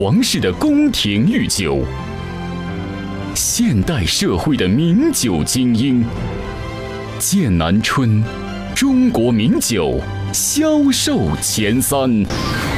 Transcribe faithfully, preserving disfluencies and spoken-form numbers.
皇室的宫廷御酒，现代社会的名酒精英。剑南春，中国名酒销售前三。